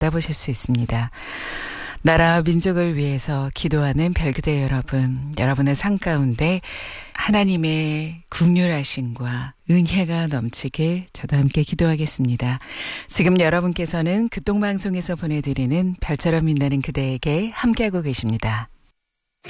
받아보실 수 있습니다. 나라와 민족을 위해서 기도하는 별그대 여러분, 여러분의 삶 가운데 하나님의 긍휼하심과 은혜가 넘치길 저도 함께 기도하겠습니다. 지금 여러분께서는 극동방송에서 보내드리는 별처럼 빛나는 그대에게 함께하고 계십니다.